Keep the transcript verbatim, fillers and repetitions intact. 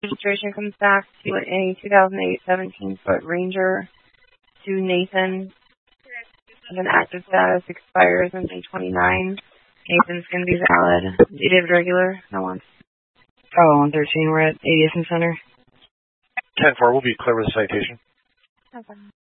Registration comes back to a two thousand eight seventeen foot Ranger to Nathan. An active status expires on May twenty-ninth. Nathan's going to be valid. Dated regular. No one. Oh, on thirteen, we're at eightieth and Center. ten four, we'll be clear with the citation. Okay.